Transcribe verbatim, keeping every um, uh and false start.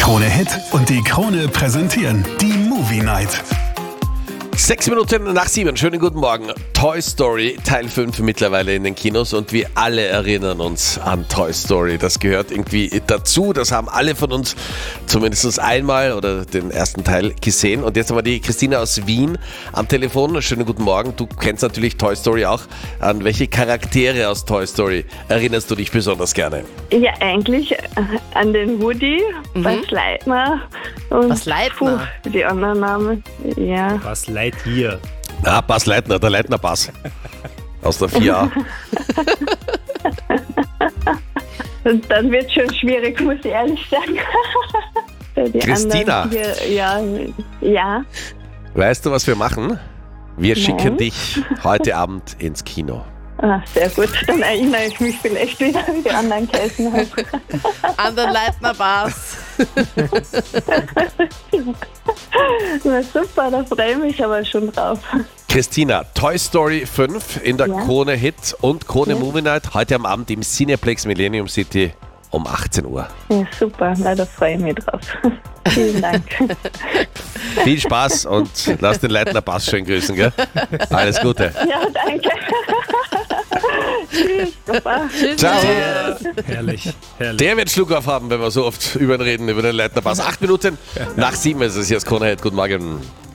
Krone Hit und die Krone präsentieren die Movie Night. Sechs Minuten nach sieben, schönen guten Morgen. Toy Story Teil fünf mittlerweile in den Kinos und wir alle erinnern uns an Toy Story. Das gehört irgendwie dazu, das haben alle von uns zumindest einmal oder den ersten Teil gesehen. Und jetzt haben wir die Christina aus Wien am Telefon. Schönen guten Morgen, du kennst natürlich Toy Story auch. An welche Charaktere aus Toy Story erinnerst du dich besonders gerne? Ja, eigentlich äh, an den Woody, Mhm. Buzz Lightyear und Buzz Lightyear? Puh, die anderen Namen. Ja. Buzz Lightyear. Ah, Buzz Leitner, der Leitner Buzz. Aus der vier A. Und dann wird schon schwierig, muss ich ehrlich sagen. Die Christina. anderen Hier, ja, ja. Weißt du, was wir machen? Wir Nein. schicken dich heute Abend ins Kino. Ah, sehr gut. Dann erinnere ich mich vielleicht wieder, wie die anderen geheißen haben. An den Leitner Bars. Na super, da freue ich mich aber schon drauf. Christina, Toy Story fünf in der Ja. Krone Hit und Krone Ja. Movie Night heute am Abend im Cineplex Millennium City um achtzehn Uhr. Ja, super, na, da freue ich mich drauf. Vielen Dank. Viel Spaß und lass den Leitner Bass schön grüßen, gell? Alles Gute. Ja, danke. Tschüss, Papa. Ciao. Herrlich, herrlich. Der wird Schluck auf haben, wenn wir so oft über ihn reden, über den Leitner Bass. Acht Minuten nach sieben ist es jetzt Krone Hit. Guten Morgen.